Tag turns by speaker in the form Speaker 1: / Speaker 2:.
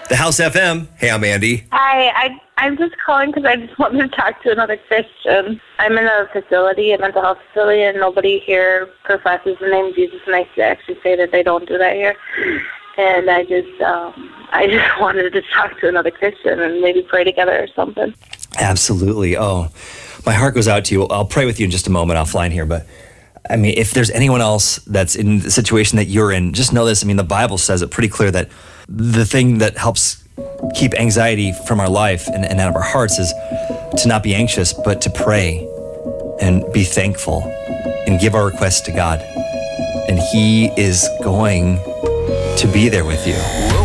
Speaker 1: The House FM. Hey, I'm Andy.
Speaker 2: Hi, I'm just calling because I just wanted to talk to another Christian. I'm in a facility, a mental health facility, and nobody here professes the name Jesus, and I actually say that they don't do that here. And I just wanted to talk to another Christian and maybe pray together or something.
Speaker 1: Absolutely. Oh, my heart goes out to you. I'll pray with you in just a moment offline here, but I mean, if there's anyone else that's in the situation that you're in, just know this. I mean, the Bible says it pretty clear that the thing that helps keep anxiety from our life and out of our hearts is to not be anxious, but to pray and be thankful and give our requests to God. And He is going to be there with you.